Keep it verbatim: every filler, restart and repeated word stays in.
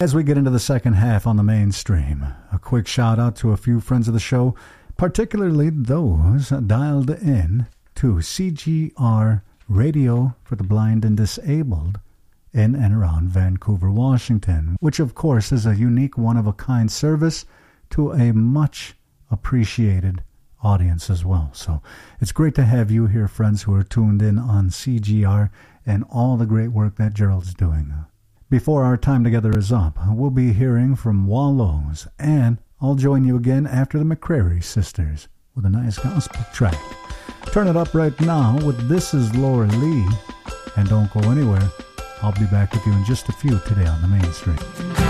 As we get into the second half on the mainstream, a quick shout out to a few friends of the show, particularly those dialed in to C G R Radio for the Blind and Disabled in and around Vancouver, Washington, which of course is a unique one-of-a-kind service to a much appreciated audience as well. So it's great to have you here, friends, who are tuned in on C G R and all the great work that Gerald's doing. Before our time together is up, we'll be hearing from Wallows, and I'll join you again after the McCrary Sisters with a nice gospel track. Turn it up right now with This Is Laura Lee, and don't go anywhere. I'll be back with you in just a few today on the Mainstream.